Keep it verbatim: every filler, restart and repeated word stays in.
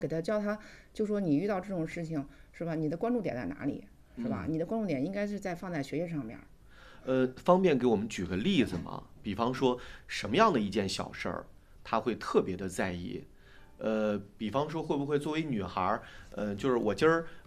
给他教他，就说你遇到这种事情是吧？你的关注点在哪里是吧？ 嗯， 你的关注点应该是在放在学习上面。 呃，方便给我们举个例子吗？比方说什么样的一件小事儿，他会特别的在意？呃，比方说会不会作为女孩儿，呃，就是我今儿